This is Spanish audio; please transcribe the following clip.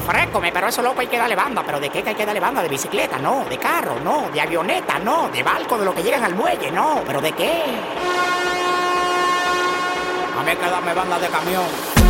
Frécome, pero eso loco hay que darle banda. ¿Pero de qué que hay que darle banda? ¿De bicicleta? No. ¿De carro? No. ¿De avioneta? No. ¿De barco? ¿De lo que llegan al muelle? No. ¿Pero de qué? A mí hay que darme banda de camión.